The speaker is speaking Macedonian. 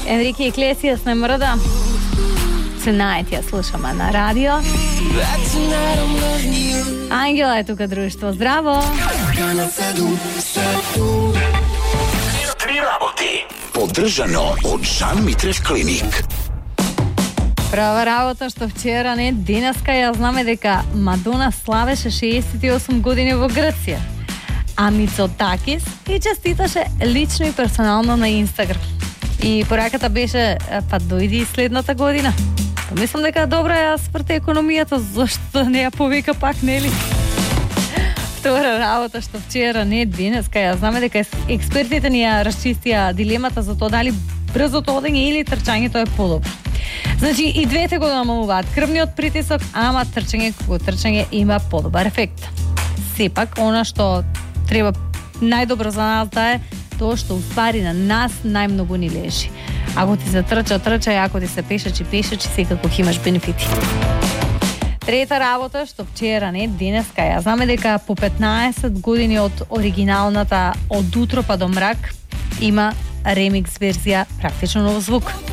Enrique Iglesias ne mrda. Tonight ја слушаме на радио. Ангела е тука, друштво. Здраво! Три работи. Поддржано од Жан Митрев клиник. Права работа што вчера, не денеска, ја знаме дека Мадона славеше 68 години во Грција. А Мицотакис и честиташе лично и персонално на Инстаграм. И пораката беше, па дојди и следната година. Па мислам дека добра ја сврте економијата, зашто не ја повика пак, нели? Втора работа што вчера, не денеска, ја знаме дека експертите ни ја расчистија дилемата за тоа дали брзото одење или трчањето е подобро. Значи и двете го намалуваат крвниот притисок, ама трчање има подобар ефект. Сепак, она што треба најдобро за нас да е тоа што уствари на нас најмногу ни лежи. Ако ти се трча, и ако ти се пешачи, секако ќе имаш бенефити. Трета работа што вчера, не денеска, ја знаме дека по 15 години од оригиналната Од утро па до мрак има ремикс верзија практично нов звук.